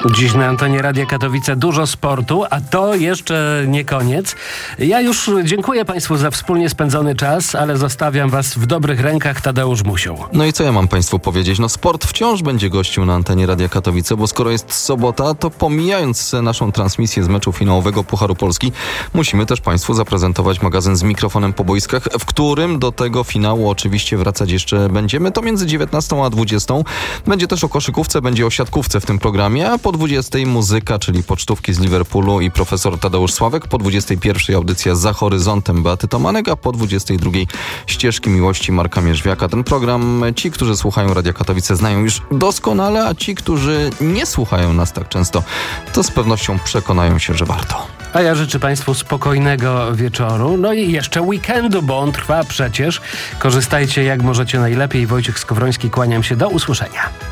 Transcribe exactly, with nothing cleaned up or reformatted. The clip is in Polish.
Dziś na antenie Radia Katowice dużo sportu, a to jeszcze nie koniec. Ja już dziękuję Państwu za wspólnie spędzony czas, ale zostawiam Was w dobrych rękach. Tadeusz Musiał. No i co ja mam Państwu powiedzieć? No sport wciąż będzie gościł na antenie Radia Katowice, bo skoro jest sobota, to pomijając naszą transmisję z meczu finałowego Pucharu Polski, musimy też Państwu zaprezentować magazyn z mikrofonem po boiskach, w którym do tego finału oczywiście wracać jeszcze będziemy. To między dziewiętnastą a dwudziestą. Będzie też o koszykówce, będzie o siatkówce w tym programie, a po dwudziestej muzyka, czyli pocztówki z Liverpoolu i profesor Tadeusz Sławek. Po dwudziestej pierwszej audycja Za Horyzontem Beaty Tomanek, a po dwudziestej drugiej Ścieżki Miłości Marka Mierzwiaka. Ten program ci, którzy słuchają Radia Katowice, znają już doskonale, a ci, którzy nie słuchają nas tak często, to z pewnością przekonają się, że warto. A ja życzę Państwu spokojnego wieczoru, no i jeszcze weekendu, bo on trwa przecież. Korzystajcie jak możecie najlepiej. Wojciech Skowroński, kłaniam się, do usłyszenia.